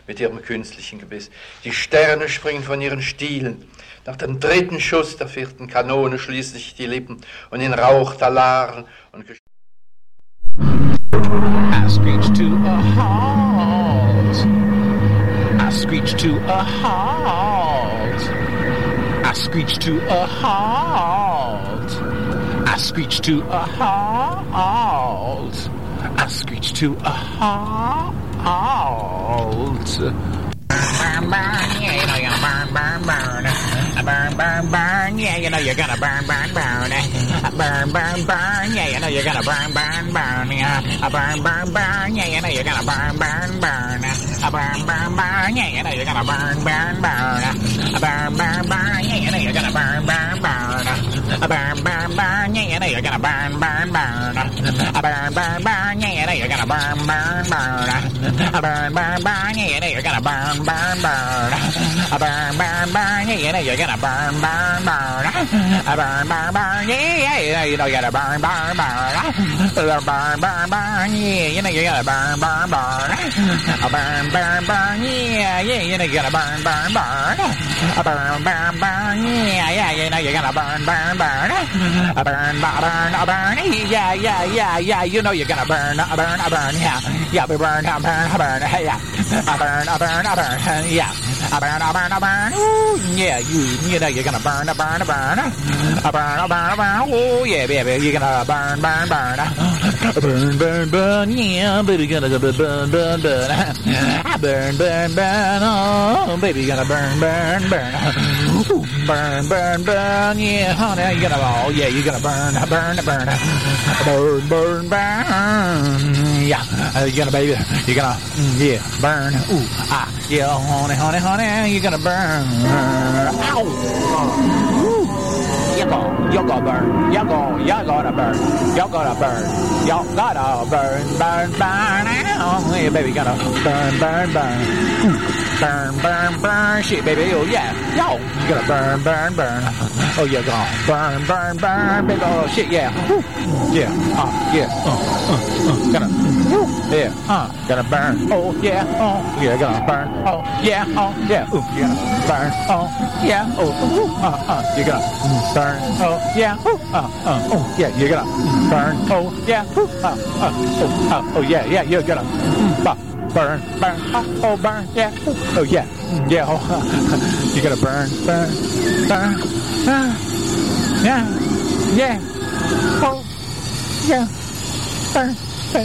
mit ihrem künstlichen Gebiss. Die Sterne springen von ihren Stielen. Nach dem dritten Schuss der vierten Kanone schließen sich die Lippen und in Rauch Talaren und I screech to a halt. I screech to a halt. I screech to a halt. I screech to a halt. I screech to a halt. Burn, burn, yeah, you know you're gonna burn, burn, burn. Burn, burn, burn, yeah, you know you're gonna burn, burn, burn. Burn, burn, burn, yeah, you know you're gonna burn, burn, burn. Burn, burn, burn, yeah, you know you're gonna burn, burn, burn. Burn, burn, burn, yeah, you know you're gonna burn, burn, burn. Burn, burn, burn, yeah, you know you're gonna burn, burn, burn. Burn, burn, burn, yeah, you know you're gonna burn, burn, burn. Burn, burn, burn, yeah, you know you're gonna burn, burn, burn. Burn, burn, burn, yeah, you know you're gonna burn, burn, burn. Burn, burn, burn, yeah, you know you're gonna burn, burn, burn. Burn, burn, burn, yeah, you know you're gonna burn, burn, burn. Burn, burn, burn, yeah, you know you're gonna burn, burn, burn. Burn, burn, burn, yeah, you know you're gonna burn, burn, burn. Burn, burn, burn, yeah, you know you're gonna burn, burn, burn. Burn, burn, burn, yeah, you know you're gonna burn, burn, yeah, burn, yeah, burn, yeah. Burn, ooh, yeah, you know you're gonna burn, burn. Oh yeah, baby, you're gonna burn, yeah, baby, gonna burn, oh, baby, you're gonna burn, ooh, burn, yeah, honey, you're gonna, oh yeah, you're gonna burn, yeah, you're gonna, baby, you're gonna, yeah, burn, ooh, yeah, honey, you're gonna burn, ow. You're gonna burn. You're gonna burn. You're gonna burn. You're gonna burn. Yeah, baby, gonna burn. Burn. Shit, baby. Oh, yeah. Yo, you gonna burn. Oh, you're gonna burn. Baby, oh, shit, yeah. Yeah. Gonna. Yeah. Gonna burn. Oh, yeah. Oh, yeah, gonna burn. Oh, yeah. Oh, yeah. Ooh, you're gonna burn. Oh, yeah. Oh, you're gonna burn. Oh, yeah. Oh, yeah, you're gonna burn. Oh, yeah. Oh, yeah, you're gonna burn. Oh, burn. Yeah. Oh, yeah. Yeah. Oh, you're gonna burn. Yeah. Oh, yeah. Burn.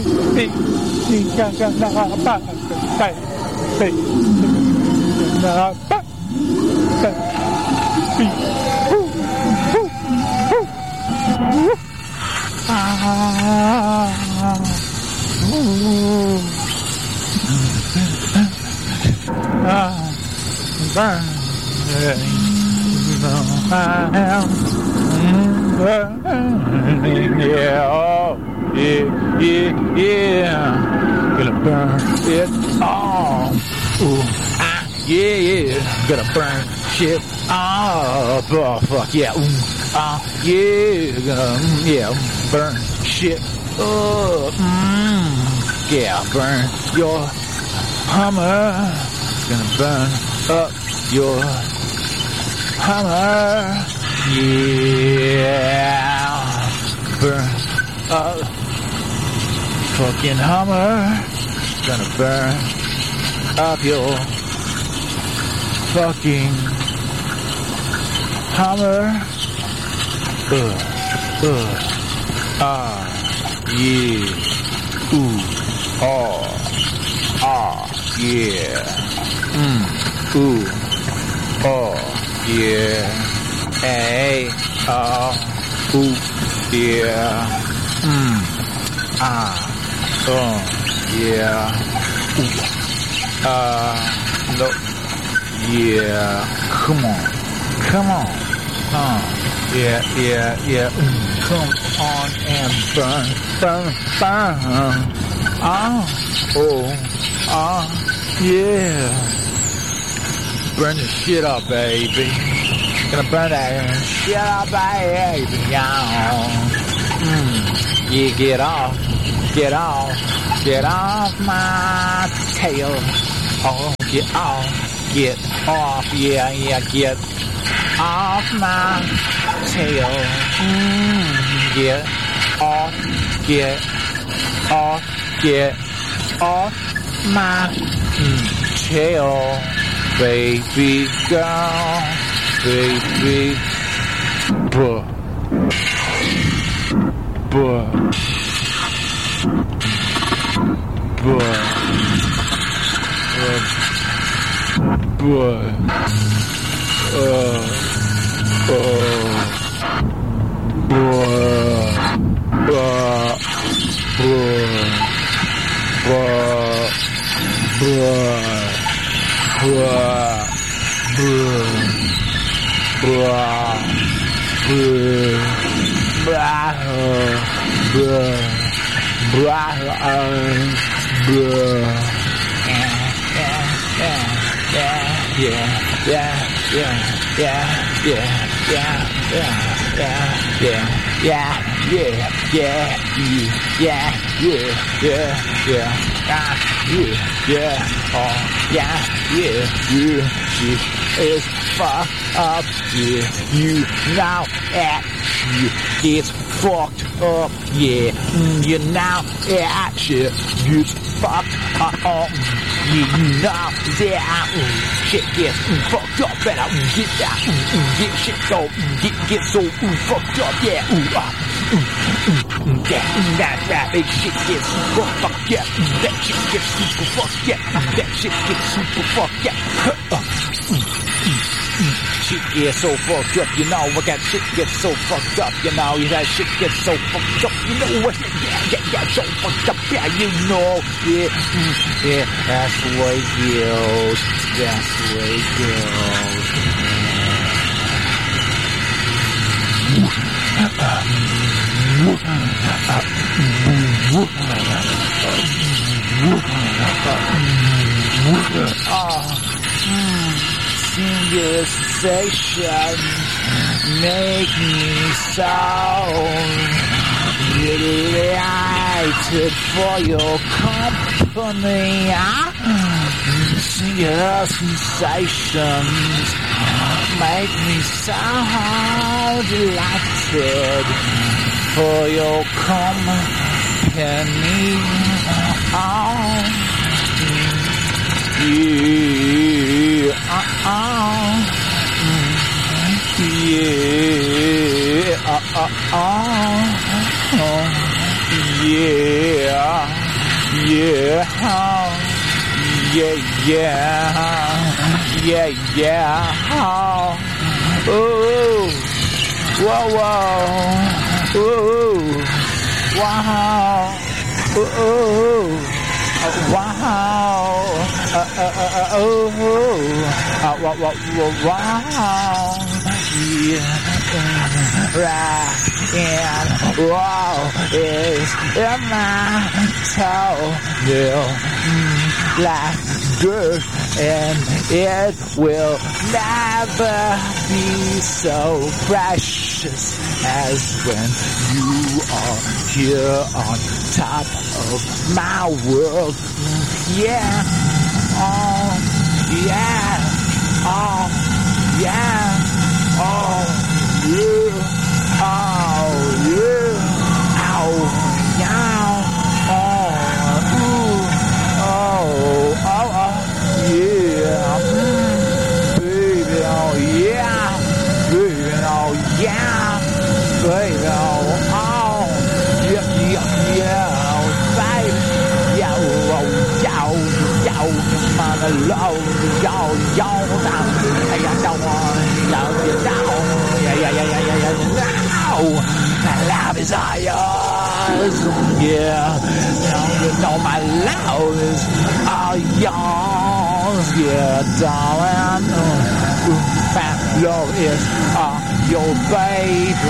Yeah. Gonna burn it all. Yeah. Gonna burn shit. Oh, fuck yeah. Yeah. Burn shit. Yeah. Burn your Hummer. Gonna burn up your Hummer. Yeah. Burn up fucking Hummer. Gonna burn up your fucking Hummer. Yeah. Ooh. Yeah. Ooh. Yeah. Hey. Ooh. Yeah. Yeah. No. Yeah. Come on. Yeah. Come on and burn. Yeah. Burn the shit up, baby. Gonna burn that shit up, baby. Yeah, get off my tail. Oh. get off, yeah, get off my tail. Get off my tail, baby girl, baby. Buh. She is fucked up, yeah, you know that, it's fucked up, yeah, you know that shit gets fucked up, yeah, you know that shit gets fucked up, better get that, get shit so, get so fucked up, yeah, that shit gets super fucked, yeah, that shit gets super fucked, yeah, that shit gets super fucked, yeah, shit gets so fucked up, you know, what that shit gets so fucked up, you know, that shit gets so fucked up, you know what, yeah, so fucked up, yeah, you know, yeah, that's the way it goes, that's the way it goes. Singular sensation make me so delighted for your company. Singular sensations make me so delighted for your company. Is in my toenail like dirt, and it will never be so precious as when you are here on top of my world. Yeah, oh yeah, oh yeah, oh yeah, oh yeah. Love is all yours, yeah. You know my love is all yours, yeah, darling. My love is all your baby.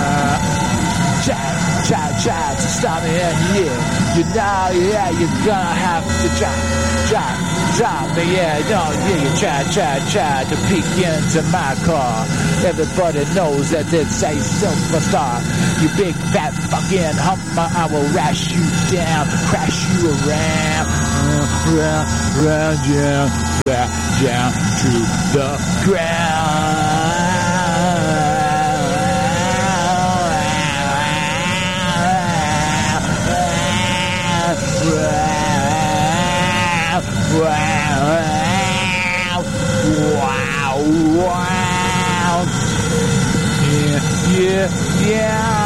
Try to stop me, and yeah, you know, yeah, you're gonna have to try me, yeah, no, yeah, you try to peek into my car. Everybody knows that it's a superstar. You big fat fucking hummer, I will rash you down, crash you around. down to the ground. Yeah.